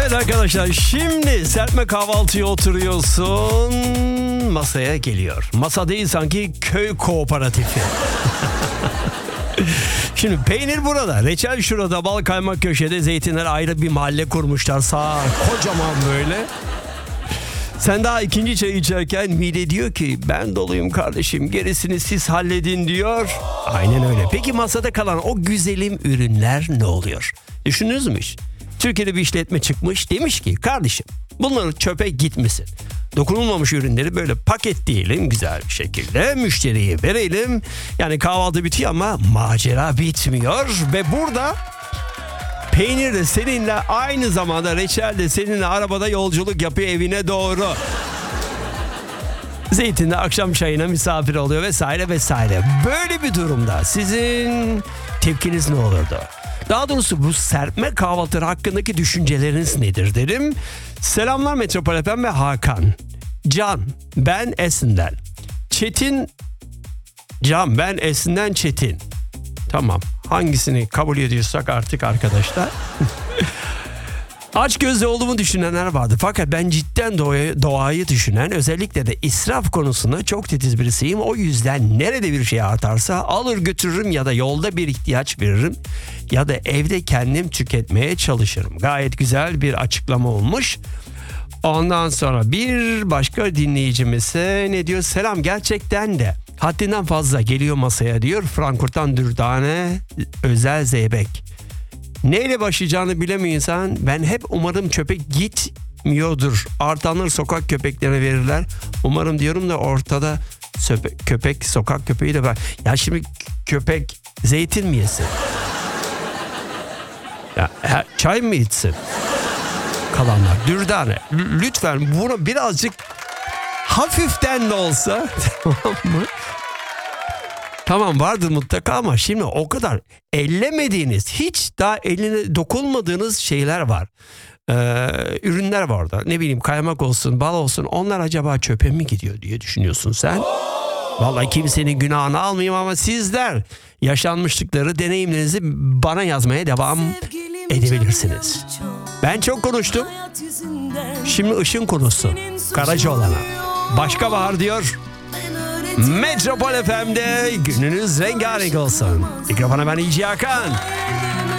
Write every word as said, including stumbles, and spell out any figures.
Evet arkadaşlar, şimdi serpme kahvaltıya oturuyorsun. Masaya geliyor. Masa değil, sanki köy kooperatifi. Şimdi peynir burada, reçel şurada, bal kaymak köşede, zeytinler ayrı bir mahalle kurmuşlar. Sağ kocaman böyle. Sen daha ikinci çay içerken mide diyor ki ben doluyum kardeşim, gerisini siz halledin diyor. Aynen öyle. Peki masada kalan o güzelim ürünler ne oluyor? Düşündünüz mü hiç? Türkiye'de bir işletme çıkmış, demiş ki kardeşim bunları çöpe gitmesin. Dokunulmamış ürünleri böyle paketleyelim güzel bir şekilde, müşteriye verelim. Yani kahvaltı bitiyor ama macera bitmiyor ve burada peynir de seninle aynı zamanda reçel de seninle arabada yolculuk yapıyor evine doğru. Zeytin de akşam çayına misafir oluyor vesaire vesaire. Böyle bir durumda sizin tepkiniz ne olurdu? Daha doğrusu bu serpme kahvaltıları hakkındaki düşünceleriniz nedir derim. Selamlar Metropol F M ve Hakan. Can, ben Esin'den. Çetin, Can, ben Esin'den Çetin. Tamam, hangisini kabul ediyorsak artık arkadaşlar. Aç gözlü olduğumu düşünenler vardı. Fakat ben cidden doğayı, doğayı düşünen, özellikle de israf konusunda çok titiz birisiyim. O yüzden nerede bir şey artarsa alır götürürüm ya da yolda bir ihtiyaç veririm. Ya da evde kendim tüketmeye çalışırım. Gayet güzel bir açıklama olmuş. Ondan sonra bir başka dinleyicimiz ne diyor? Selam, gerçekten de haddinden fazla geliyor masaya diyor. Frankfurt'tan Dürdane Özel Zeybek. Neyle başlayacağını bilemiyor insan. Ben hep umarım çöpe gitmiyordur. Artanır sokak köpeklerine verirler. Umarım diyorum da ortada söpe, köpek, sokak köpeği de var. Ya şimdi köpek zeytin mi yesin? Ya çay mı içsin? Kalanlar. Dürdane, lütfen bunu birazcık hafiften de olsa tamam mı? Tamam, vardır mutlaka ama şimdi o kadar ellemediğiniz, hiç daha eline dokunmadığınız şeyler var. Ee, ürünler var orada. Ne bileyim, kaymak olsun, bal olsun, onlar acaba çöpe mi gidiyor diye düşünüyorsun sen. Vallahi kimsenin günahını almayayım ama sizler yaşanmışlıkları, deneyimlerinizi bana yazmaya devam edebilirsiniz. Ben çok konuştum. Şimdi ışın konusu. Karacaoğlan'a. Başka bahar diyor. Metropol F M'de gününüz rengarenk olsun. Mikrofona ben İci Hakan.